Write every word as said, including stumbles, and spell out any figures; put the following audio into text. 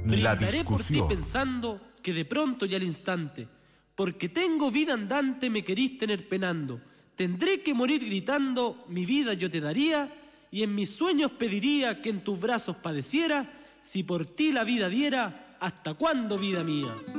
La Brindaré por ti discusión. pensando que de pronto y al instante, porque tengo vida andante, me querís tener penando. Tendré que morir gritando, mi vida yo te daría, y en mis sueños pediría que en tus brazos padeciera, si por ti la vida diera, ¿hasta cuándo, vida mía?